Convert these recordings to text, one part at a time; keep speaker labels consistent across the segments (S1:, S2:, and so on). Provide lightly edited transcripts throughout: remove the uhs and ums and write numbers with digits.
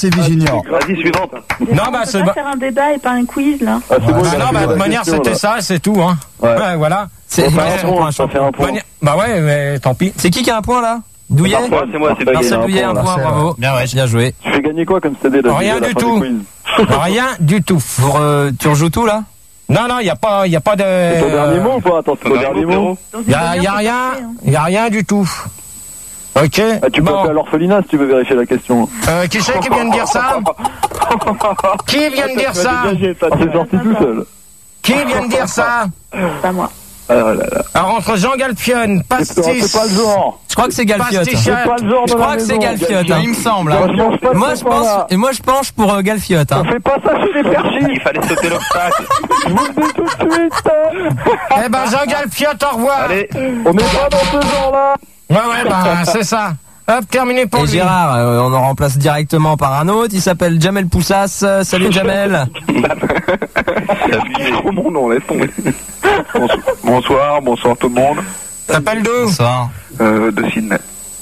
S1: TV Junior.
S2: Vas-y, suivante.
S3: Non, bah,
S4: c'est pas faire un débat et pas un quiz, là.
S2: Ah, c'est bon,
S3: non, bah, de toute manière, c'était ça, c'est tout, hein. Ouais, voilà.
S1: C'est
S2: ça fait un point.
S3: Bah ouais, mais tant pis.
S1: C'est qui a un point là? Douillet?
S2: C'est moi, c'est
S1: Marcel Douillet, un point, bravo. Bien, ouais, bien joué.
S2: Tu fais gagner quoi comme CD là?
S3: Rien du tout. Rien du tout.
S1: Tu rejoues tout là?
S3: Non, il y a pas de.
S2: C'est ton dernier mot ou pas? Attends, c'est ton dernier mot.
S3: Il y a rien du tout. Ok.
S2: Ah, tu peux appeler à l'orphelinat si tu veux vérifier la question.
S3: Qui c'est qui vient de dire ça? Qui vient de dire ça?
S2: C'est sorti tout seul.
S3: Qui vient de dire ça?
S4: Pas moi.
S3: Alors entre Jean Galfionne, Pastis.
S2: C'est pas le genre.
S1: Je crois que c'est Galfiotte.
S2: C'est pas le genre.
S1: Je crois que c'est Galfiotte, il me semble. Moi je penche pour Galfiotte.
S2: On fait pas ça chez les perchis.
S5: Il fallait sauter l'obstacle.
S2: Je vous le dis tout de suite.
S3: Eh ben Jean Galfiotte, au revoir.
S5: Allez.
S2: On n'est pas dans ce genre-là.
S3: Ouais, bah c'est ça. Hop, terminé pour
S1: Et
S3: lui.
S1: Gérard, on en remplace directement par un autre. Il s'appelle Jamel Poussas. Salut Jamel.
S2: C'est trop mon nom, laisse tomber. Bonsoir tout le monde.
S3: T'appelles d'où?
S1: Bonsoir.
S2: De Sydney.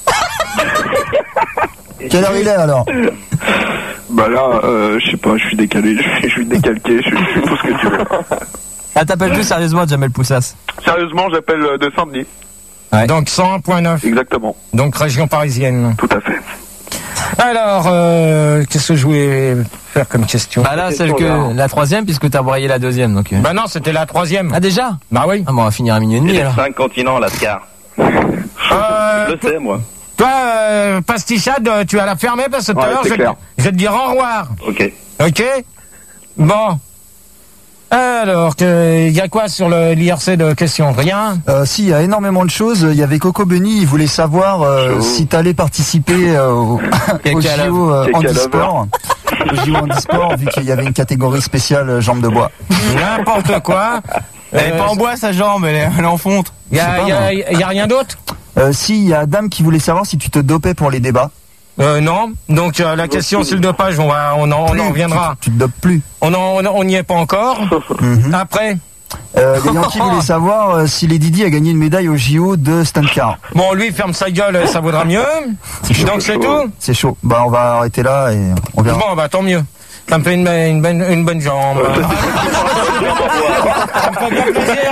S1: Quelle heure il est alors?
S2: Bah là, je sais pas, je suis décalé, je suis décalqué, je suis tout ce que tu veux.
S1: Ah, t'appelles-tu sérieusement Jamel Poussas?
S2: Sérieusement, j'appelle de Saint-Denis.
S3: Ouais. Donc 101.9.
S2: Exactement.
S3: Donc région parisienne.
S2: Tout à fait.
S3: Alors, qu'est-ce que je voulais faire comme question?
S1: Bah là, celle que la troisième, puisque t'as broyé la deuxième, donc.
S3: Bah non, c'était la troisième.
S1: Ah déjà?
S3: Bah oui.
S1: Ah bon, on va finir à minuit et demi alors.
S5: 5 continents, Lascar. Je le sais, moi.
S3: Toi, Pastichade, tu vas la fermer parce que tout à l'heure, je vais te dire au revoir.
S5: Ok.
S3: Ok? Bon. Alors, il y a quoi sur l'IRC de questions? Rien?
S6: Si, il y a énormément de choses. Il y avait Coco Benny, il voulait savoir si t'allais participer au JO handisport. Au JO handisport, vu qu'il y avait une catégorie spéciale jambes de bois.
S3: N'importe quoi.
S1: Elle est pas en bois sa jambe, elle est en fonte.
S3: Il y a rien d'autre?
S6: Si, il y a Adam qui voulait savoir si tu te dopais pour les débats.
S3: Non. Donc la question sur le dopage, on en reviendra.
S6: Tu te dopes plus.
S3: On n'y est pas encore. Après.
S6: Il y a Yankee qui voulait savoir si les Didi a gagné une médaille au JO de stunt car.
S3: Bon, lui ferme sa gueule, ça vaudra mieux. Donc c'est tout.
S6: C'est chaud. Bah on va arrêter là et on verra.
S3: Bon, bah tant mieux. Ça me fait une bonne jambe. Ça me fait bien plaisir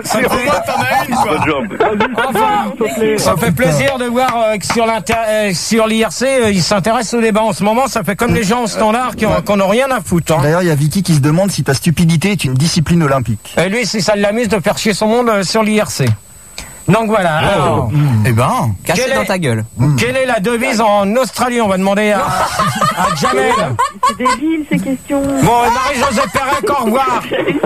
S3: ça me fait plaisir de voir que sur l'IRC, ils s'intéressent au débat en ce moment. Ça fait comme les gens au standard qu'on n'a rien à foutre. Hein.
S6: D'ailleurs, il y a Vicky qui se demande si ta stupidité est une discipline olympique.
S3: Et lui, si ça l'amuse de faire chier son monde sur l'IRC. Donc voilà. Alors,
S1: eh ben, caché dans ta gueule.
S3: Quelle est la devise en Australie? On va demander à Jamel.
S4: C'est débile ces questions.
S3: Bon, Marie-Josée Pérec, au revoir.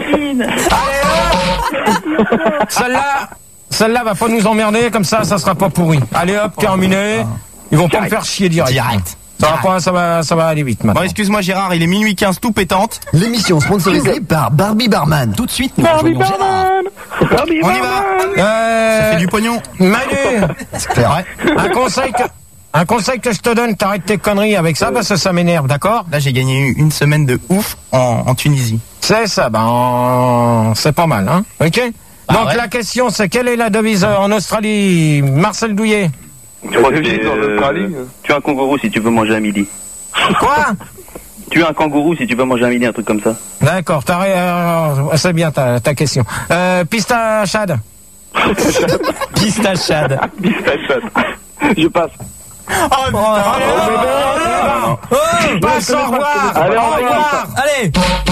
S3: Allez, celle-là va pas nous emmerder, comme ça sera pas pourri. Allez hop, terminé. Ils vont pas me faire chier direct. Ça va aller vite maintenant.
S1: Bon, excuse-moi Gérard, il est minuit 15 tout pétante.
S7: L'émission sponsorisée par Barbie Barman. Tout de suite, nous rejoignons Gérard.
S1: On y va. Ça fait du pognon.
S3: Manu,
S1: c'est clair. Ouais.
S3: Un conseil que je te donne, t'arrêtes tes conneries avec ça parce que ça m'énerve, d'accord?
S1: Là, j'ai gagné une semaine de ouf en Tunisie.
S3: C'est ça, c'est pas mal, hein? Ok? Donc la question, c'est quelle est la devise en Australie? Marcel Douillet.
S5: Tu as un kangourou si tu veux manger à midi.
S3: Quoi?
S5: Tu as un kangourou si tu veux manger à midi, un truc comme ça.
S3: D'accord, c'est bien ta question. Pistachade.
S1: Pistachade.
S2: Je passe.
S3: Tu passes, au revoir.
S2: Allez,
S3: au revoir.
S1: Allez.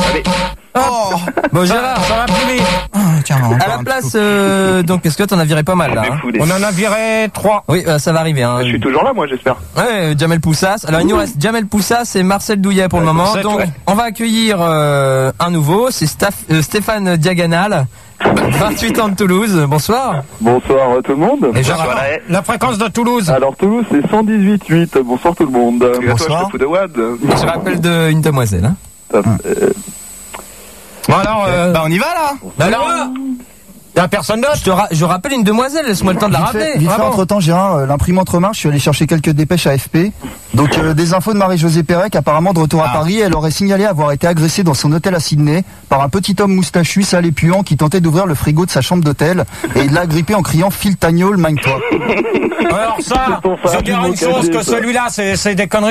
S3: Bon Gérard, ça va plus vite.
S1: Tiens, à la place, donc est-ce que t'en as viré pas mal là hein?
S3: On en a viré 3.
S1: Oui, ça va arriver. Hein.
S2: Je suis toujours là, moi, j'espère.
S1: Ouais, Jamel Poussas. Alors il nous reste Jamel Poussas et Marcel Douillet pour le moment. Donc on va accueillir un nouveau, c'est Stéphane Diagonal. 28 ans de Toulouse, bonsoir.
S2: Bonsoir tout le monde.
S3: Et la fréquence de Toulouse.
S2: Alors Toulouse c'est 118.8, bonsoir tout le monde.
S6: Bonsoir.
S1: Je rappelle une demoiselle. Hein.
S3: Bon alors,
S1: on y va là.
S3: Alors, y a personne d'autre.
S1: Je rappelle une demoiselle, laisse-moi le temps de la rappeler.
S6: Vite fait, entre-temps, Gérard, l'imprimante remarche, je suis allé chercher quelques dépêches AFP. Donc, des infos de Marie-Josée Pérec, apparemment de retour à Paris, elle aurait signalé avoir été agressée dans son hôtel à Sydney par un petit homme moustachu, sale et puant, qui tentait d'ouvrir le frigo de sa chambre d'hôtel, et il l'a agrippé en criant « Phil Tagnol, magne-toi ».
S3: Alors ça, je dirais une chose, que celui-là, c'est des conneries.